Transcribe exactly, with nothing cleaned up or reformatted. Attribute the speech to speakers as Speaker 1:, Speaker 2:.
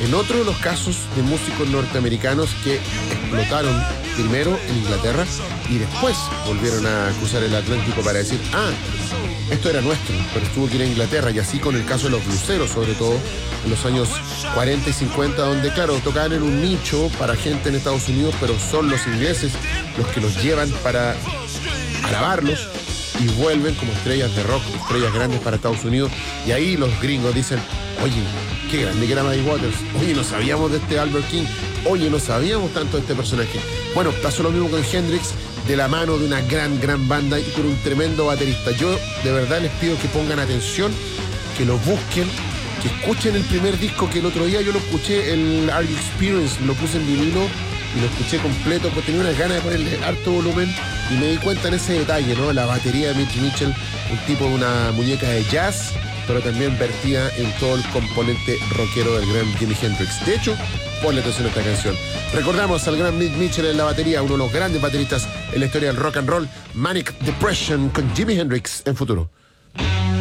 Speaker 1: en otro de los casos de músicos norteamericanos que explotaron primero en Inglaterra y después volvieron a cruzar el Atlántico para decir, ah, esto era nuestro, pero tuvo que ir a Inglaterra, y así con el caso de los blueseros, sobre todo en los años cuarenta y cincuenta, donde, claro, tocaban en un nicho para gente en Estados Unidos, pero son los ingleses los que los llevan para alabarlos y vuelven como estrellas de rock, estrellas grandes para Estados Unidos, y ahí los gringos dicen, oye, qué grande que era Muddy Waters, oye, no sabíamos de este Albert King, oye, no sabíamos tanto de este personaje. Bueno, pasó lo mismo con Hendrix, de la mano de una gran, gran banda y con un tremendo baterista. Yo de verdad les pido que pongan atención, que lo busquen, que escuchen el primer disco, que el otro día yo lo escuché, el Are You Experience, lo puse en vinilo y lo escuché completo, pues tenía unas ganas de ponerle harto volumen y me di cuenta en ese detalle, ¿no? La batería de Mitch Mitchell, un tipo de una muñeca de jazz, pero también vertida en todo el componente rockero del gran Jimi Hendrix. De hecho, ponle atención a esta canción. Recordamos al gran Mitch Mitchell en la batería, uno de los grandes bateristas en la historia del rock and roll, Manic Depression con Jimi Hendrix en Futuro.